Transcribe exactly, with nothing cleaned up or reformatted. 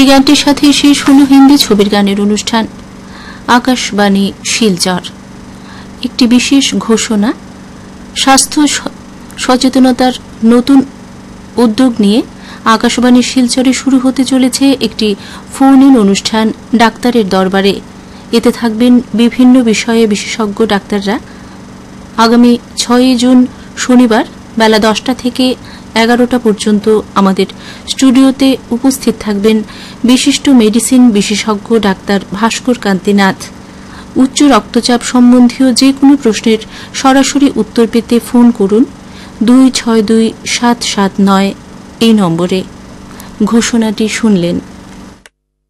এই গানটির সাথে শেষ হল হিন্দি ছবির গানের অনুষ্ঠান আকাশবাণী শিলচর। একটি বিশেষ ঘোষণা, স্বাস্থ্য সচেতনতার নতুন উদ্যোগ নিয়ে আকাশবাণী শিলচরে শুরু হতে চলেছে একটি ফোন ইন অনুষ্ঠান ডাক্তারের দরবারে। এতে থাকবেন বিভিন্ন বিষয়ে বিশেষজ্ঞ ডাক্তাররা। আগামী ছয়ই জুন শনিবার বেলা দশটা থেকে এগারোটা পর্যন্ত আমাদের স্টুডিওতে উপস্থিত থাকবেন বিশিষ্ট মেডিসিন বিশেষজ্ঞ ডাক্তার ভাস্কর কান্তি নাথ। উচ্চ রক্তচাপ সম্বন্ধীয় যে কোনো প্রশ্নের সরাসরি উত্তর পেতে ফোন করুন দুই ছয় দুই সাত সাত নয় এই নম্বরে। ঘোষণাটি শুনলেন।